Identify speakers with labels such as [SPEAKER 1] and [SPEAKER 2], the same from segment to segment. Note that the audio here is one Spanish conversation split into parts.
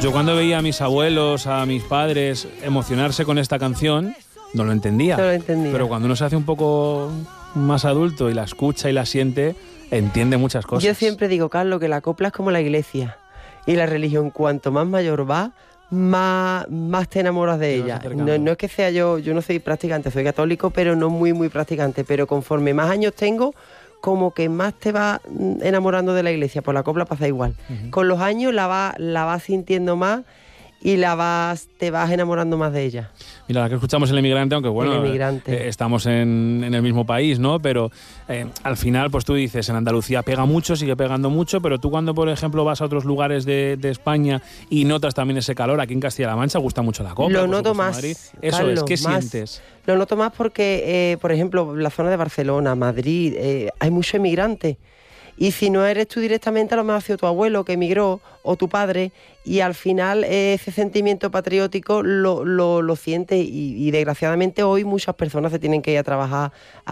[SPEAKER 1] Yo cuando veía a mis abuelos, a mis padres emocionarse con esta canción, no lo entendía.
[SPEAKER 2] No lo entendía.
[SPEAKER 1] Pero cuando uno se hace un poco más adulto y la escucha y la siente, entiende muchas cosas.
[SPEAKER 2] Yo siempre digo, Carlos, que la copla es como la iglesia y la religión. Cuanto más mayor va, más te enamoras de ella. No es que sea yo no soy practicante, soy católico, pero no muy practicante. Pero conforme más años tengo, como que más te vas enamorando de la iglesia. Por la copla pasa igual. Uh-huh. Con los años la vas sintiendo más y te vas enamorando más de ella.
[SPEAKER 1] Mira, la que escuchamos El Emigrante, aunque bueno, estamos en el mismo país, ¿no? Pero al final, pues tú dices, en Andalucía pega mucho, sigue pegando mucho, pero tú cuando, por ejemplo, vas a otros lugares de España y notas también ese calor, aquí en Castilla-La Mancha gusta mucho la copla.
[SPEAKER 2] Lo noto más,
[SPEAKER 1] Madrid. Eso Carlos, es, ¿qué sientes?
[SPEAKER 2] Lo noto más porque, por ejemplo, la zona de Barcelona, Madrid, hay muchos emigrantes. Y si no eres tú directamente, a lo mejor ha sido tu abuelo que emigró o tu padre, y al final ese sentimiento patriótico lo sientes y desgraciadamente hoy muchas personas se tienen que ir a trabajar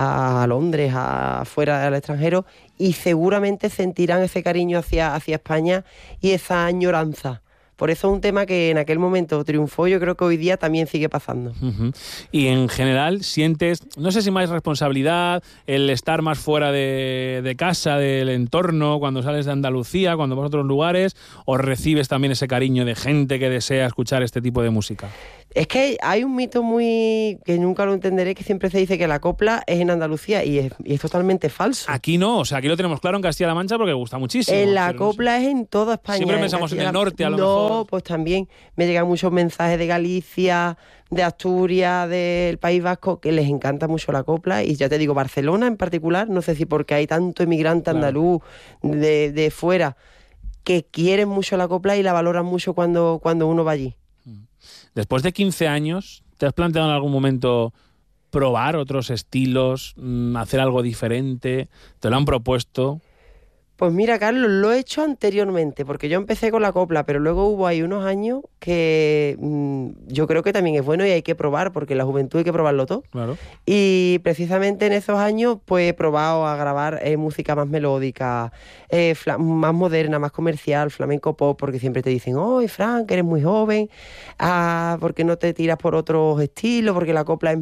[SPEAKER 2] a Londres, afuera al extranjero, y seguramente sentirán ese cariño hacia España y esa añoranza. Por eso es un tema que en aquel momento triunfó, yo creo que hoy día también sigue pasando.
[SPEAKER 1] Uh-huh. Y en general sientes, no sé si más responsabilidad, el estar más fuera de casa, del entorno, cuando sales de Andalucía, cuando vas a otros lugares, o recibes también ese cariño de gente que desea escuchar este tipo de música.
[SPEAKER 2] Es que hay un mito que nunca lo entenderé, que siempre se dice que la copla es en Andalucía y es totalmente falso.
[SPEAKER 1] Aquí no, o sea, aquí lo tenemos claro en Castilla-La Mancha porque gusta muchísimo.
[SPEAKER 2] La copla es en toda España.
[SPEAKER 1] Siempre pensamos en el norte, a lo mejor.
[SPEAKER 2] No, pues también me llegan muchos mensajes de Galicia, de Asturias, del País Vasco, que les encanta mucho la copla. Y ya te digo, Barcelona en particular, no sé si porque hay tanto inmigrante andaluz de fuera, que quieren mucho la copla y la valoran mucho cuando uno va allí.
[SPEAKER 1] Después de 15 años, ¿te has planteado en algún momento probar otros estilos, hacer algo diferente? ¿Te lo han propuesto?
[SPEAKER 2] Pues mira, Carlos, lo he hecho anteriormente, porque yo empecé con la copla, pero luego hubo ahí unos años que yo creo que también es bueno y hay que probar, porque en la juventud hay que probarlo todo.
[SPEAKER 1] Claro.
[SPEAKER 2] Y precisamente en esos años pues he probado a grabar música más melódica, más moderna, más comercial, flamenco pop, porque siempre te dicen, ¡oh, Fran, que eres muy joven! ¿Por qué no te tiras por otros estilos? Porque la copla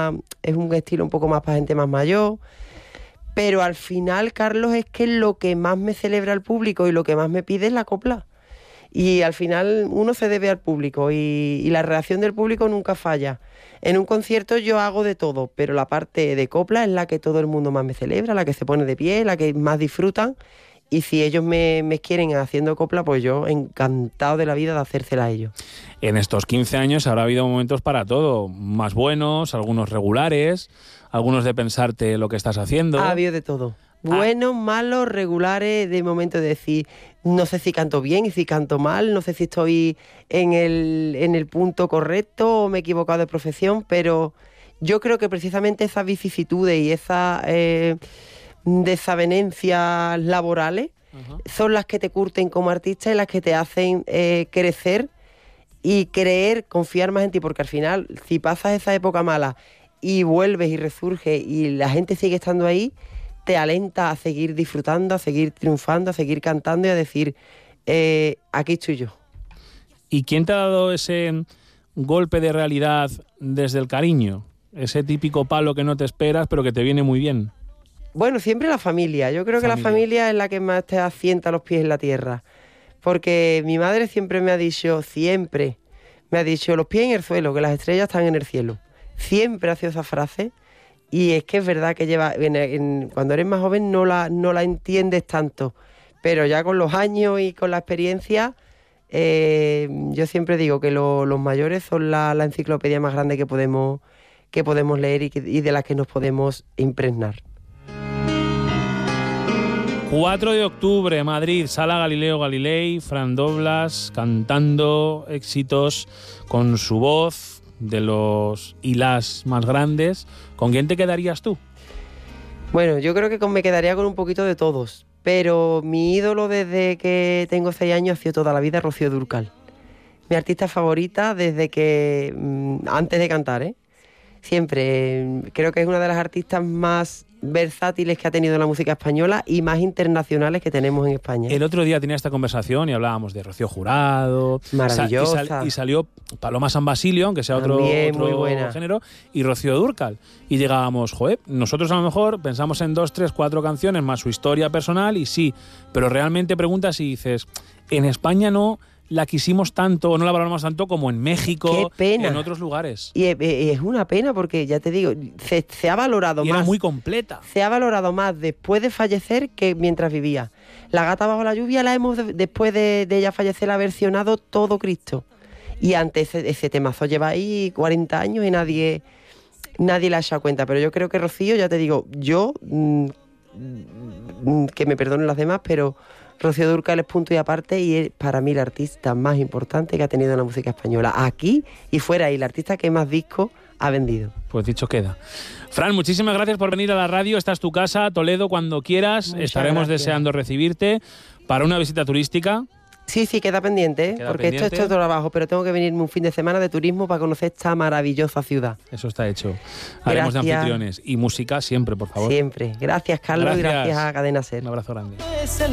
[SPEAKER 2] es un estilo un poco más para gente más mayor. Pero al final, Carlos, es que lo que más me celebra al público y lo que más me pide es la copla. Y al final uno se debe al público y la reacción del público nunca falla. En un concierto yo hago de todo, pero la parte de copla es la que todo el mundo más me celebra, la que se pone de pie, la que más disfrutan. Y si ellos me quieren haciendo copla, pues yo encantado de la vida de hacérsela a ellos.
[SPEAKER 1] En estos 15 años habrá habido momentos para todo, más buenos, algunos regulares, algunos de pensarte lo que estás haciendo.
[SPEAKER 2] Ha habido de todo. Buenos, malos, regulares, de momento de decir, no sé si canto bien y si canto mal, no sé si estoy en el punto correcto o me he equivocado de profesión, pero yo creo que precisamente esas vicisitudes y esas desavenencias laborales son las que te curten como artista y las que te hacen crecer y creer, confiar más en ti, porque al final, si pasas esa época mala y vuelves y resurges y la gente sigue estando ahí, te alenta a seguir disfrutando, a seguir triunfando, a seguir cantando y a decir, aquí estoy yo.
[SPEAKER 1] ¿Y quién te ha dado ese golpe de realidad desde el cariño? Ese típico palo que no te esperas, pero que te viene muy bien.
[SPEAKER 2] Bueno, siempre la familia. Yo creo que la familia es la que más te asienta los pies en la tierra. Porque mi madre siempre me ha dicho, los pies en el suelo, que las estrellas están en el cielo. Siempre ha sido esa frase. Y es que es verdad que cuando eres más joven no la entiendes tanto. Pero ya con los años y con la experiencia, yo siempre digo que los mayores son la enciclopedia más grande que podemos leer y de la que nos podemos impregnar.
[SPEAKER 1] 4 de octubre, Madrid, Sala Galileo Galilei, Fran Doblas cantando éxitos con su voz de los y las más grandes. ¿Con quién te quedarías tú?
[SPEAKER 2] Bueno, yo creo que me quedaría con un poquito de todos, pero mi ídolo desde que tengo 6 años ha sido toda la vida Rocío Dúrcal. Mi artista favorita desde que, antes de cantar, siempre. Creo que es una de las artistas más versátiles que ha tenido la música española y más internacionales que tenemos en España.
[SPEAKER 1] El otro día tenía esta conversación y hablábamos de Rocío Jurado.
[SPEAKER 2] Maravillosa.
[SPEAKER 1] Y salió Paloma San Basilio, aunque sea otro
[SPEAKER 2] muy buena
[SPEAKER 1] género, y Rocío Dúrcal. Y llegábamos, joder, nosotros a lo mejor pensamos en 2, 3, 4 canciones más su historia personal y sí, pero realmente preguntas y dices, en España no la quisimos tanto o no la valoramos tanto como en México, en otros lugares.
[SPEAKER 2] Y es una pena porque, ya te digo, se ha valorado
[SPEAKER 1] y
[SPEAKER 2] más.
[SPEAKER 1] Era muy completa.
[SPEAKER 2] Se ha valorado más después de fallecer que mientras vivía. La gata bajo la lluvia la hemos, después de ella fallecer, la ha versionado todo Cristo. Y antes ese temazo lleva ahí 40 años y nadie le ha echado cuenta. Pero yo creo que Rocío, ya te digo, que me perdonen las demás, pero Rocío Dúrcal es punto y aparte y es para mí la artista más importante que ha tenido la música española aquí y fuera, y la artista que más discos ha vendido.
[SPEAKER 1] Pues dicho queda. Fran, muchísimas gracias por venir a la radio. Esta es tu casa, Toledo, cuando quieras.
[SPEAKER 2] Muchas
[SPEAKER 1] Estaremos
[SPEAKER 2] gracias.
[SPEAKER 1] Deseando recibirte para una visita turística.
[SPEAKER 2] Sí, queda pendiente, porque esto es todo trabajo, pero tengo que venirme un fin de semana de turismo para conocer esta maravillosa ciudad.
[SPEAKER 1] Eso está hecho. Haremos de anfitriones. Y música siempre, por favor.
[SPEAKER 2] Siempre. Gracias, Carlos, y gracias a Cadena SER.
[SPEAKER 1] Un abrazo grande.